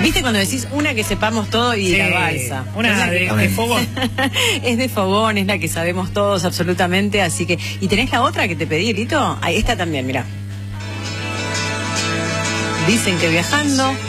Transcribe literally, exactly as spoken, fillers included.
¿Viste cuando decís una que sepamos todo y Sí, la balsa? Una Es de, que- de fogón. Es de fogón, es la que sabemos todos absolutamente, así que... ¿Y tenés la otra que te pedí, Lito? Ahí está también, mirá. Dicen que viajando...